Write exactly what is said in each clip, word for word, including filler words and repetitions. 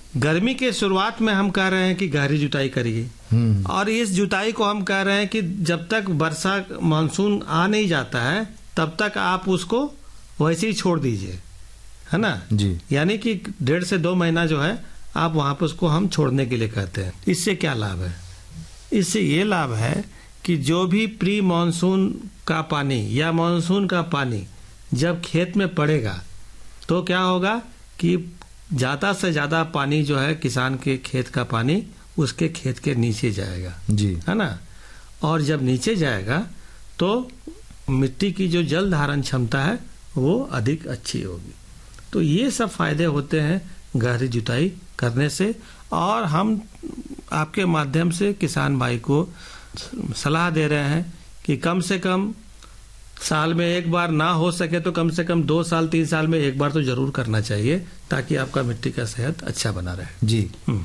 गर्मी के शुरुआत में हम कह रहे हैं कि गहरी जुताई करिए, और इस जुताई को हम कह रहे हैं कि जब तक वर्षा मानसून आ नहीं जाता है तब तक आप उसको वैसे ही छोड़ दीजिए, है ना जी। यानी कि डेढ़ से दो महीना जो है आप वहां पर उसको हम छोड़ने के लिए कहते हैं। इससे क्या लाभ है? इससे ये लाभ है कि जो भी प्री मानसून का पानी या मानसून का पानी जब खेत में पड़ेगा तो क्या होगा कि ज्यादा से ज्यादा पानी जो है किसान के खेत का पानी उसके खेत के नीचे जाएगा जी, है ना। और जब नीचे जाएगा तो मिट्टी की जो जल धारण क्षमता है वो अधिक अच्छी होगी। तो ये सब फायदे होते हैं गहरी जुताई करने से, और हम आपके माध्यम से किसान भाई को सलाह दे रहे हैं कि कम से कम साल में एक बार ना हो सके तो कम से कम दो साल तीन साल में एक बार तो जरूर करना चाहिए, ताकि आपका मिट्टी का सेहत अच्छा बना रहे। जी।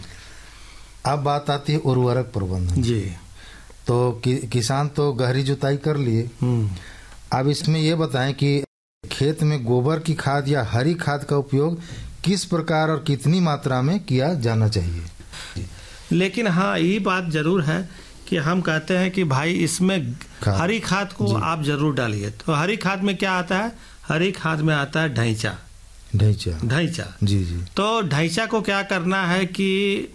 अब बात आती है उर्वरक प्रबंधन जी। तो कि, किसान तो गहरी जुताई कर लिए, अब इसमें ये बताएं कि खेत में गोबर की खाद या हरी खाद का उपयोग किस प्रकार और कितनी मात्रा में किया जाना चाहिए। लेकिन हाँ, ये बात जरूर है कि हम कहते हैं कि भाई इसमें खाद। हरी खाद को आप जरूर डालिए। तो हरी खाद में क्या आता है? हरी खाद में आता है ढैंचा। ढैंचा ढैंचा जी जी। तो ढैंचा को क्या करना है कि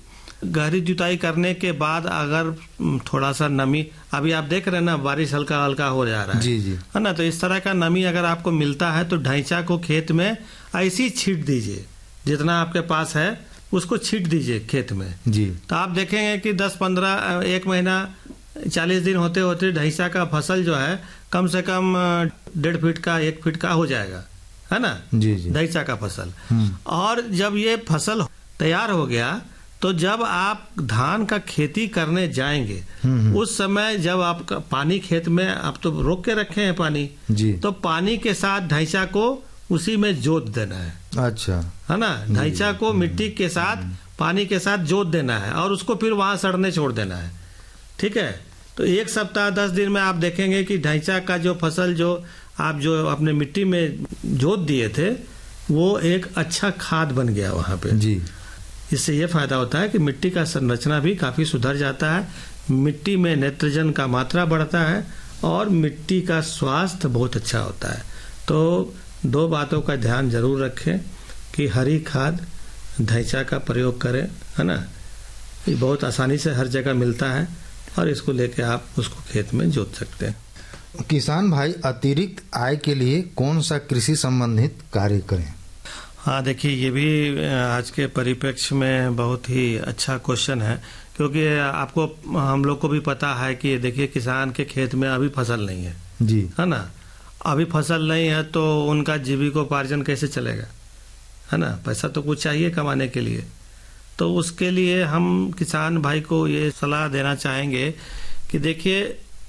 गहरी जुताई करने के बाद अगर थोड़ा सा नमी, अभी आप देख रहे हैं ना बारिश हल्का हल्का हो जा रहा है जी जी, है ना, तो इस तरह का नमी अगर आपको मिलता है तो ढैंचा को खेत में ऐसी छीट दीजिए, जितना आपके पास है उसको छीट दीजिए खेत में जी। तो आप देखेंगे कि दस पंद्रह एक महीना चालीस दिन होते होते ढैंचा का फसल जो है कम से कम डेढ़ फीट का एक फीट का हो जाएगा, है ना जी जी। ढैंचा का फसल। और जब ये फसल तैयार हो गया तो जब आप धान का खेती करने जाएंगे उस समय जब आपका पानी खेत में आप तो रोक के रखे हैं पानी जी, तो पानी के साथ ढैंचा को उसी में जोत देना है। अच्छा, है ना, ढैंचा को मिट्टी के साथ पानी के साथ जोत देना है और उसको फिर वहां सड़ने छोड़ देना है। ठीक है, तो एक सप्ताह दस दिन में आप देखेंगे कि ढैंचा का जो फसल जो आप जो अपने मिट्टी में जोत दिए थे वो एक अच्छा खाद बन गया वहां पे जी। इससे ये फायदा होता है कि मिट्टी का संरचना भी काफी सुधर जाता है, मिट्टी में नाइट्रोजन का मात्रा बढ़ता है और मिट्टी का स्वास्थ्य बहुत अच्छा होता है। तो दो बातों का ध्यान जरूर रखें कि हरी खाद ढैंचा का प्रयोग करें, है ना, ये बहुत आसानी से हर जगह मिलता है और इसको लेके आप उसको खेत में जोत सकते हैं। किसान भाई अतिरिक्त आय के लिए कौन सा कृषि संबंधित कार्य करें? हाँ, देखिए ये भी आज के परिप्रेक्ष्य में बहुत ही अच्छा क्वेश्चन है, क्योंकि आपको हम लोग को भी पता है कि देखिए किसान के खेत में अभी फसल नहीं है जी, है ना, अभी फसल नहीं है तो उनका जीविकोपार्जन कैसे चलेगा, है ना, पैसा तो कुछ चाहिए कमाने के लिए। तो उसके लिए हम किसान भाई को ये सलाह देना चाहेंगे कि देखिए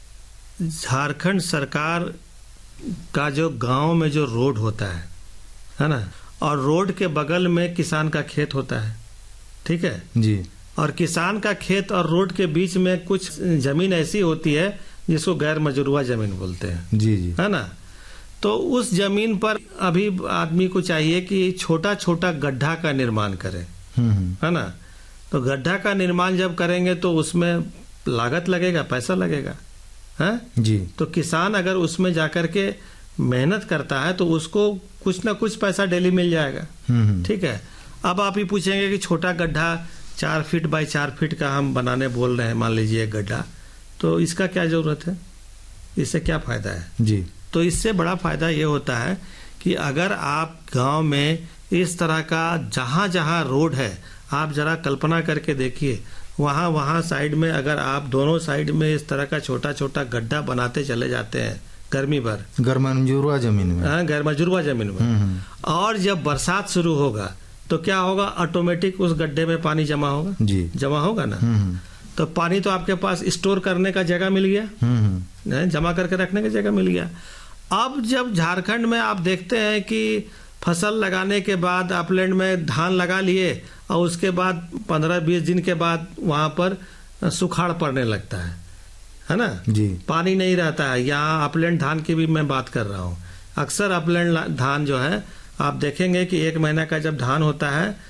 झारखंड सरकार का जो गांव में जो रोड होता है है ना, और रोड के बगल में किसान का खेत होता है, ठीक है जी, और किसान का खेत और रोड के बीच में कुछ जमीन ऐसी होती है जिसको गैर मजरूआ जमीन बोलते हैं जी जी, है ना। तो उस जमीन पर अभी आदमी को चाहिए कि छोटा छोटा गड्ढा का निर्माण करे, है ना। तो गड्ढा का निर्माण जब करेंगे तो उसमें लागत लगेगा, पैसा लगेगा, है जी। तो किसान अगर उसमें जाकर के मेहनत करता है तो उसको कुछ ना कुछ पैसा डेली मिल जाएगा, ठीक है। अब आप ही पूछेंगे कि छोटा गड्ढा चार फीट बाई चार फीट का हम बनाने बोल रहे हैं, मान लीजिए एक गड्ढा, तो इसका क्या जरूरत है, इससे क्या फायदा है जी। तो इससे बड़ा फायदा ये होता है कि अगर आप गांव में इस तरह का जहां जहां रोड है, आप जरा कल्पना करके देखिए, वहां वहां साइड में अगर आप दोनों साइड में इस तरह का छोटा छोटा गड्ढा बनाते चले जाते हैं गर्मी भर, गैरमजरूआ जमीन में, हाँ गैरमजरूआ जमीन में, और जब बरसात शुरू होगा तो क्या होगा, ऑटोमेटिक उस गड्ढे में पानी जमा होगा जी, जमा होगा ना, तो पानी तो आपके पास स्टोर करने का जगह मिल गया, जमा करके रखने की जगह मिल गया। अब जब झारखंड में आप देखते हैं कि फसल लगाने के बाद अपलैंड में धान लगा लिए और उसके बाद पंद्रह बीस दिन के बाद वहां पर सुखाड़ पड़ने लगता है है ना जी, पानी नहीं रहता है। यहाँ अपलैंड धान की भी मैं बात कर रहा हूँ। अक्सर अपलैंड धान जो है आप देखेंगे कि एक महीना का जब धान होता है